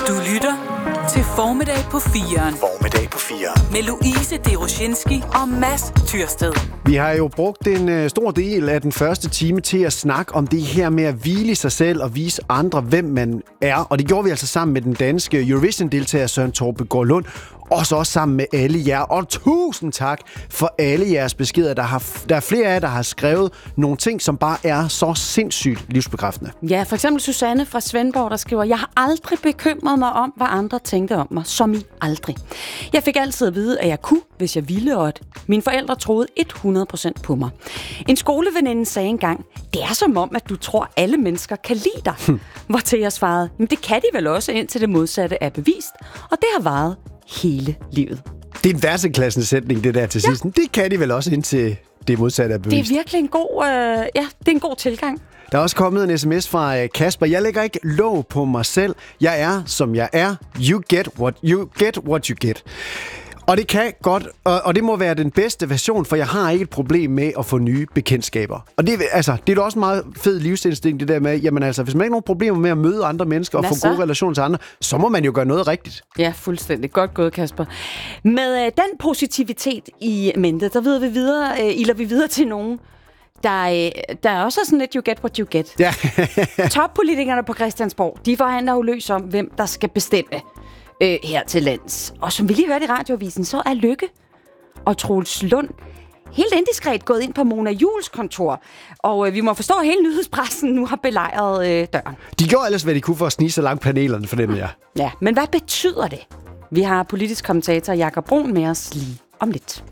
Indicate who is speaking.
Speaker 1: Du lytter til Formiddag på 4'eren.
Speaker 2: Formiddag på 4'eren.
Speaker 1: Med Louise Deroschinski og Mads Tyrsted.
Speaker 3: Vi har jo brugt en stor del af den første time til at snakke om det her med at hvile i sig selv og vise andre, hvem man er. Og det gjorde vi altså sammen med den danske Eurovision-deltager Søren Torpegaard Lund. Også sammen med alle jer. Og tusind tak for alle jeres beskeder. Der er flere af jer, der har skrevet nogle ting, som bare er så sindssygt livsbekræftende.
Speaker 4: Ja, for eksempel Susanne fra Svendborg, der skriver: Jeg har aldrig bekymret mig om, hvad andre tænkte om mig. Som i aldrig. Jeg fik altid at vide, at jeg kunne, hvis jeg ville, og at mine forældre troede 100% på mig. En skoleveninde sagde engang: Det er som om, at du tror, alle mennesker kan lide dig. Hvortil jeg svarede: Men det kan de vel også, indtil det modsatte er bevist. Og det har varet hele livet.
Speaker 3: Det er en værtseklassende sætning, det der til sidst. Det kan de vel også, indtil det modsatte er bevist.
Speaker 4: Det er virkelig en god, det er en god tilgang.
Speaker 3: Der er også kommet en sms fra Kasper. Jeg lægger ikke låg på mig selv. Jeg er, som jeg er. You get what you get. Og det kan godt, og det må være den bedste version, for jeg har ikke et problem med at få nye bekendtskaber. Og det er da også en meget fed livsinstinkt, det der med, jamen altså, hvis man ikke har nogen problemer med at møde andre mennesker og få gode relationer til andre, så må man jo gøre noget rigtigt.
Speaker 4: Ja, fuldstændig. Godt gået, Kasper. Med den positivitet i mente, der iler vi videre til nogen, der er også sådan lidt you get what you get.
Speaker 3: Ja.
Speaker 4: Toppolitikerne på Christiansborg, de forhandler jo løs om, hvem der skal bestemme her til lands. Og som vi lige hørte i radioavisen, så er Løkke og Troels Lund helt indiskret gået ind på Mona Juuls kontor. Og vi må forstå, at hele nyhedspressen nu har belejret døren.
Speaker 3: De gjorde ellers, hvad de kunne for at snige så langt panelerne, fornemmer jeg.
Speaker 4: Ja, men hvad betyder det? Vi har politisk kommentator Jakob Brun med os lige om lidt.